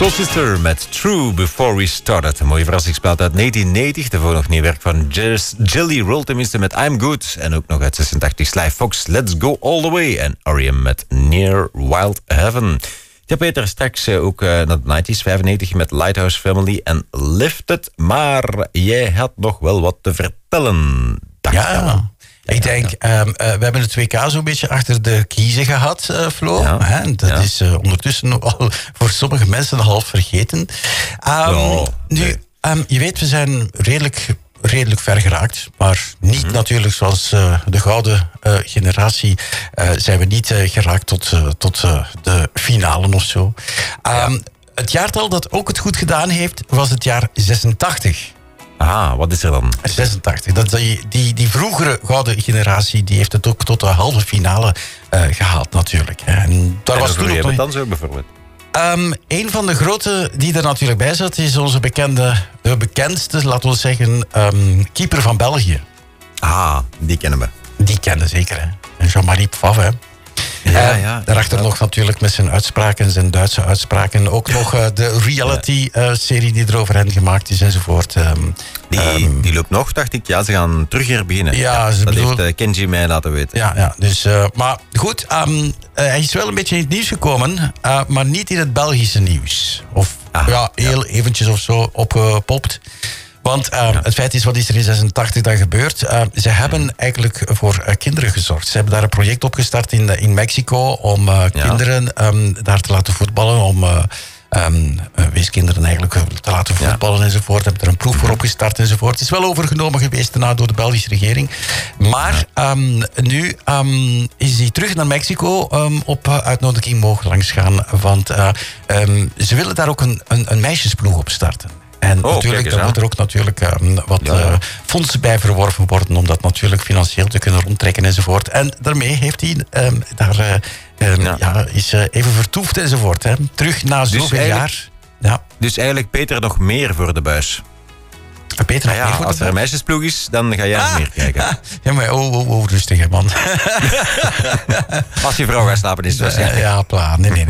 Soul Sister met True Before We Started. Een mooie verrassingsplaat uit 1990. Daarvoor nog nieuw werk van Jelly Roll, tenminste met I'm Good. En ook nog uit 86 Sly Fox, Let's Go All The Way. En R.E.M. met Near Wild Heaven. Ja, Peter, straks ook naar de 90s, 95 met Lighthouse Family en Lifted. Maar jij had nog wel wat te vertellen. Ja. Ik denk, we hebben het WK zo'n beetje achter de kiezen gehad, Flo. Ja, dat is ondertussen al voor sommige mensen half vergeten. Je weet, we zijn redelijk ver geraakt. Maar niet natuurlijk zoals de gouden generatie zijn we niet geraakt tot de finale of zo. Het jaartal dat ook het goed gedaan heeft, was het jaar 86. Wat is er dan? 86. Die vroegere gouden generatie die heeft het ook tot de halve finale gehaald natuurlijk. En daar was toen ook nog dan zo bijvoorbeeld? Een van de grote die er natuurlijk bij zat is onze de bekendste, laten we zeggen, keeper van België. Die kennen we. Die kennen zeker, hè. Jean-Marie Pfaff, hè. Daarachter nog natuurlijk met zijn uitspraken, zijn Duitse uitspraken. Ook nog de reality-serie die er over hen gemaakt is enzovoort. Die loopt nog, dacht ik. Ja, ze gaan terug hier beginnen. Dat heeft Kenji mij laten weten. Dus, maar goed, hij is wel een beetje in het nieuws gekomen, maar niet in het Belgische nieuws. Of heel eventjes of zo opgepopt. Want het feit is, wat is er in 86 dan gebeurd? Ze hebben eigenlijk voor kinderen gezorgd. Ze hebben daar een project opgestart in Mexico om kinderen daar te laten voetballen, om weeskinderen eigenlijk te laten voetballen enzovoort. Hebben er een proef voor opgestart enzovoort. Het is wel overgenomen geweest daarna door de Belgische regering. Maar nu is hij terug naar Mexico op uitnodiging mogen langsgaan. Want ze willen daar ook een meisjesploeg op starten. En natuurlijk, daar moet er ook natuurlijk wat fondsen bij verworven worden om dat natuurlijk financieel te kunnen rondtrekken enzovoort. En daarmee heeft hij is even vertoefd enzovoort. Hè. Terug na zoveel jaar. Ja. Dus eigenlijk Peter nog meer voor de buis. Als er een meisjesploeg is, dan ga jij nog meer kijken. Ja, maar rustig hè, man. Als je vrouw gaat slapen is het waarschijnlijk. Ja, nee.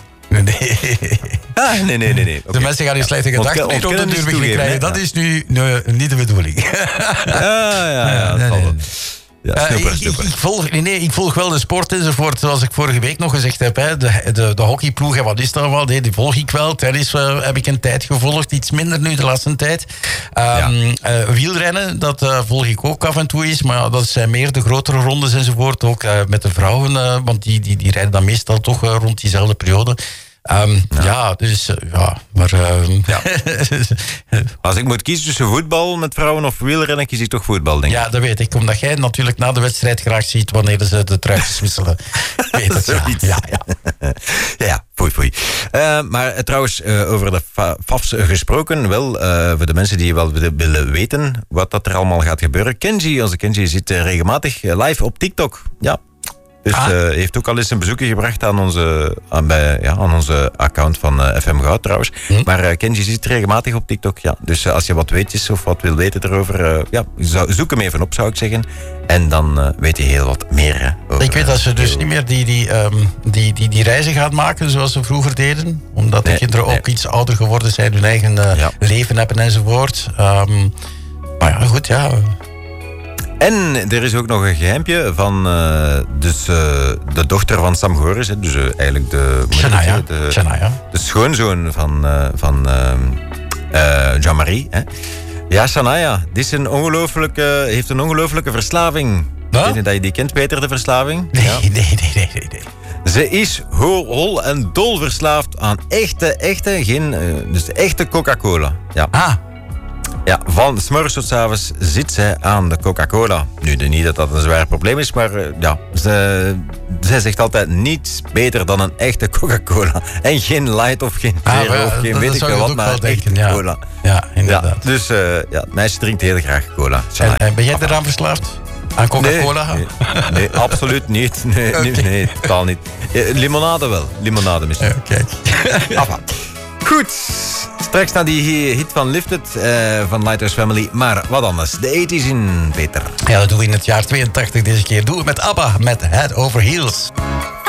Nee. De mensen gaan in slechte gedachten rond de deur krijgen. Dat is nu niet de bedoeling. Dat zal wel. Ja, ik volg wel de sport enzovoort, zoals ik vorige week nog gezegd heb. Hè. De hockeyploeg, wat is dat wel? Die volg ik wel. Tennis heb ik een tijd gevolgd, iets minder nu de laatste tijd. Wielrennen, dat volg ik ook af en toe eens. Maar dat zijn meer de grotere rondes enzovoort. Ook met de vrouwen, want die rijden dan meestal toch rond diezelfde periode. Als ik moet kiezen tussen voetbal met vrouwen of wielrennen, kies ik toch voetbal, denk ik. Ja, dat weet ik. Omdat jij natuurlijk na de wedstrijd graag ziet wanneer ze de truitjes wisselen. Weet het, foei. Maar trouwens, over de FAFs gesproken, wel, voor de mensen die wel willen weten wat dat er allemaal gaat gebeuren. Onze Kenji zit regelmatig live op TikTok. Ja. Dus heeft ook al eens een bezoekje gebracht aan onze account van FM Goud trouwens. Maar Kenji zit regelmatig op TikTok. Ja. Dus als je wat weetjes of wat wil weten erover, zoek hem even op, zou ik zeggen. En dan weet je heel wat meer. Over, ik weet dat ze dus niet meer die reizen gaat maken zoals ze vroeger deden. Omdat de kinderen ook iets ouder geworden zijn, hun eigen leven hebben enzovoort. Maar ja, goed, ja. En er is ook nog een geheimpje van de dochter van Sam Goris. Dus eigenlijk de schoonzoon van Jean-Marie. Ja, Shania. Die is heeft een ongelooflijke verslaving. Wat? Weet je dat je die kent, Peter, de verslaving? Nee. Ze is hol en dol verslaafd aan echte Coca-Cola. Ja. Ja, van 's morgens tot 's avonds zit zij aan de Coca-Cola. Nu, niet dat dat een zwaar probleem is, maar zij zegt altijd niets beter dan een echte Coca-Cola. En geen light of geen zero of geen weet ik veel wat, maar echte cola. Ja, inderdaad. Ja, dus het meisje drinkt heel graag cola. En ben jij eraan verslaafd? Aan Coca-Cola? Nee, absoluut niet. Nee, totaal niet. Limonade wel. Limonade misschien. Kijk. Goed, straks naar die hit van Lifted van Lighthouse Family. Maar wat anders, de 80's in, Peter. Ja, dat doen we in het jaar 82 deze keer. Doen we met ABBA, met Head Over Heels.